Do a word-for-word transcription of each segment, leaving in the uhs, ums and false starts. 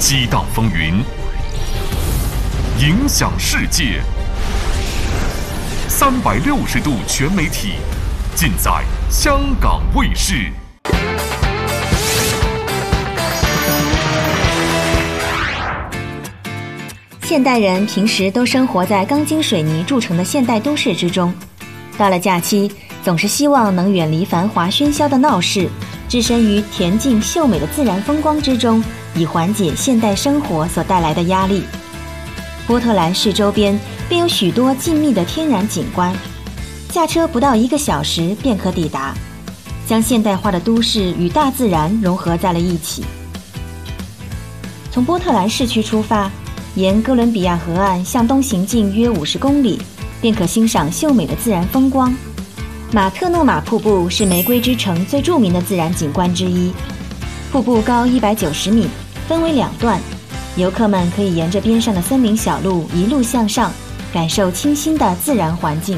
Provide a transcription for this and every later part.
激荡风云，影响世界。三百六十度全媒体，尽在香港卫视。 现代人平时都生活在钢筋水泥铸成的现代都市之中，到了假期，总是希望能远离繁华喧嚣的闹市，置身于恬静秀美的自然风光之中，以缓解现代生活所带来的压力。波特兰市周边便有许多静谧的天然景观，驾车不到一个小时便可抵达，将现代化的都市与大自然融合在了一起。从波特兰市区出发，沿哥伦比亚河岸向东行进约五十公里，便可欣赏秀美的自然风光。马特诺马瀑布是玫瑰之城最著名的自然景观之一，瀑布高一百九十米，分为两段，游客们可以沿着边上的森林小路一路向上，感受清新的自然环境。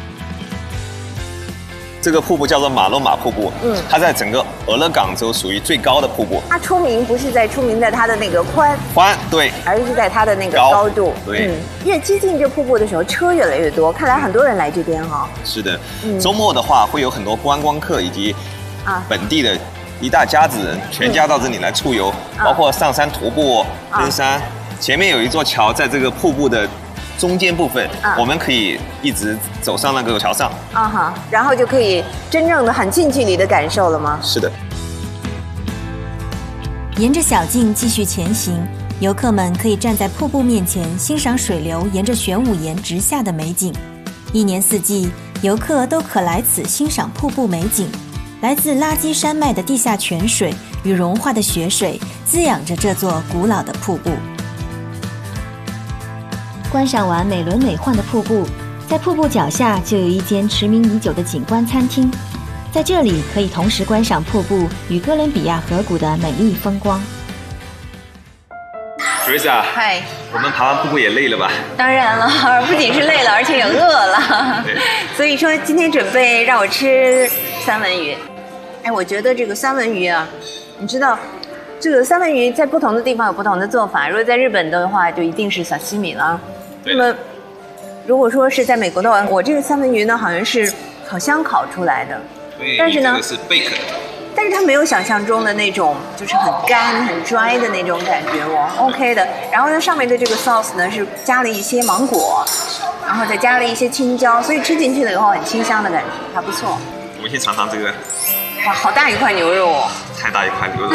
这个瀑布叫做马洛马瀑布，嗯，它在整个俄勒冈州属于最高的瀑布。 它出名不是在出名在它的那个宽宽，对， 而是在它的那个高度。 对， 嗯，越接近这瀑布的时候，车越来越多，看来很多人来这边哈、哦。 是的，嗯、周末的话会有很多观光客以及啊本地的一大家子人全家到这里来出游，嗯、包括上山徒步、登山。啊、前面有一座桥，在这个瀑布的中间部分，啊、我们可以一直走上那个桥上啊哈，然后就可以真正的很近距离的感受了吗？ 是的。 沿着小径继续前行，游客们可以站在瀑布面前欣赏水流沿着玄武岩直下的美景。一年四季，游客都可来此欣赏瀑布美景。来自垃圾山脉的地下泉水与融化的雪水滋养着这座古老的瀑布。观赏完美轮美奂的瀑布，在瀑布脚下就有一间驰名已久的景观餐厅，在这里可以同时观赏瀑布与哥伦比亚河谷的美丽风光。 Teresa， 嗨， 我们爬完瀑布也累了吧？ 当然了，不仅是累了，而且也饿了。所以说今天准备让我吃三文鱼。哎，我觉得这个三文鱼啊，你知道，这个三文鱼在不同的地方有不同的做法。如果在日本的话，就一定是沙西米了。那么，如果说是在美国的话，我这个三文鱼呢，好像是烤箱烤出来的。 对， 但是呢， 这个是贝壳。 但是它没有想象中的那种，就是很干、很 dry 的那种感觉哦 ，OK 的。然后呢，上面的这个 sauce 呢是加了一些芒果，然后再加了一些青椒，所以吃进去了以后很清香的感觉，还不错。 我们先尝尝这个。 哇，好大一块牛肉哦！ 太大一块牛肉。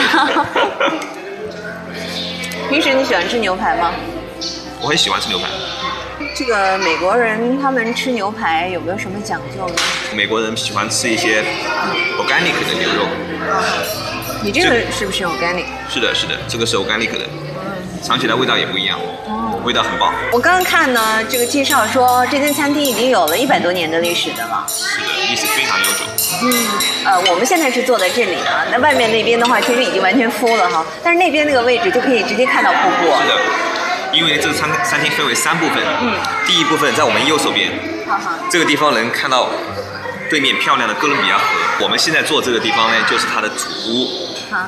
平时你喜欢吃牛排吗？ 我很喜欢吃牛排。 这个美国人他们吃牛排有没有什么讲究呢？ 美国人喜欢吃一些 organic 的牛肉。 你这个是不是 organic？ 是的，是的，这个是 organic 的，尝起来味道也不一样，味道很棒。 我刚刚看呢，这个介绍说这间餐厅已经有了一百多年的历史的了。 是的，历史非常悠久。 嗯，呃，我们现在是坐在这里啊，那外面那边的话，其实已经完全敷了哈，但是那边那个位置就可以直接看到瀑布。 是的。因为这个餐餐厅分为三部分，嗯，第一部分在我们右手边， 好好， 这个地方能看到对面漂亮的哥伦比亚河。我们现在坐这个地方呢，就是它的主屋，